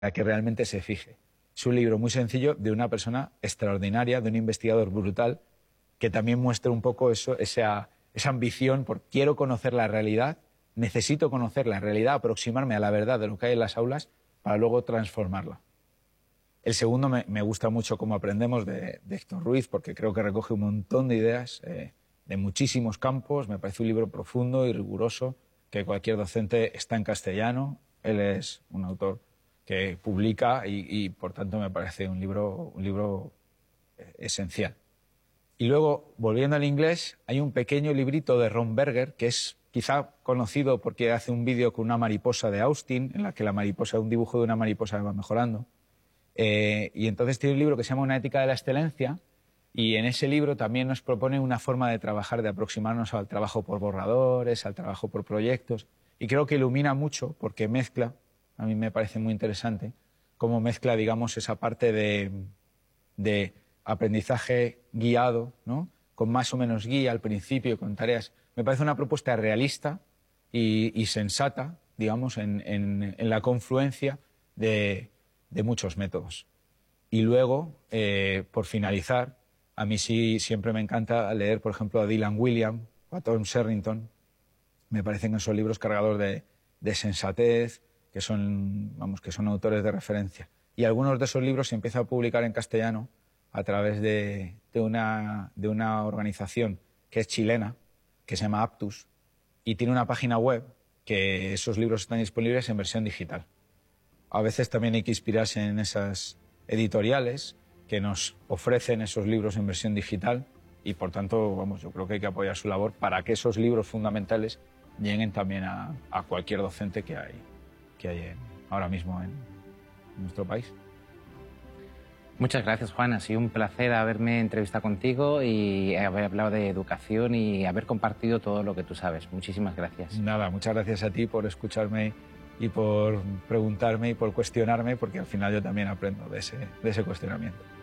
a que realmente se fije. Es un libro muy sencillo de una persona extraordinaria, de un investigador brutal, que también muestra un poco eso, esa ambición por quiero conocer la realidad, necesito conocer la realidad, aproximarme a la verdad de lo que hay en las aulas para luego transformarla. El segundo me gusta mucho Cómo aprendemos de Héctor Ruiz, porque creo que recoge un montón de ideas de muchísimos campos. Me parece un libro profundo y riguroso, que cualquier docente está en castellano. Él es un autor que publica y por tanto me parece un libro esencial. Y luego, volviendo al inglés, hay un pequeño librito de Ron Berger, que es quizá conocido porque hace un vídeo con una mariposa de Austin, en la que la mariposa, un dibujo de una mariposa va mejorando. Y entonces tiene un libro que se llama Una ética de la excelencia, y en ese libro también nos propone una forma de trabajar, de aproximarnos al trabajo por borradores, al trabajo por proyectos, y creo que ilumina mucho porque mezcla, a mí me parece muy interesante, cómo mezcla, digamos, esa parte de aprendizaje guiado, ¿no?, con más o menos guía al principio, con tareas. Me parece una propuesta realista y sensata, digamos, en la confluencia de muchos métodos. Y luego, por finalizar, a mí sí siempre me encanta leer, por ejemplo, a Dylan Wiliam o a Tom Sherrington. Me parecen que son libros cargados de sensatez, que son autores de referencia. Y algunos de esos libros se empiezan a publicar en castellano a través de una organización que es chilena, que se llama Aptus, y tiene una página web que esos libros están disponibles en versión digital. A veces también hay que inspirarse en esas editoriales que nos ofrecen esos libros en versión digital y, por tanto, yo creo que hay que apoyar su labor para que esos libros fundamentales lleguen también a cualquier docente que hay ahora mismo en nuestro país. Muchas gracias, Juan. Ha sido un placer haberme entrevistado contigo y haber hablado de educación y haber compartido todo lo que tú sabes. Muchísimas gracias. Nada, muchas gracias a ti por escucharme y por preguntarme y por cuestionarme, porque al final yo también aprendo de ese cuestionamiento.